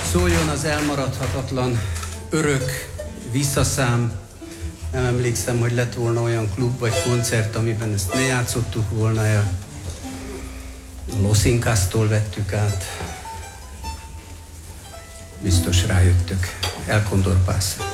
Szóljon az elmaradhatatlan örök visszaszám. Nem emlékszem, hogy lett volna olyan klub vagy koncert, amiben ezt ne játszottuk volna el. Los Incas-tól vettük át. Biztos rájöttök. El Condor Pasa.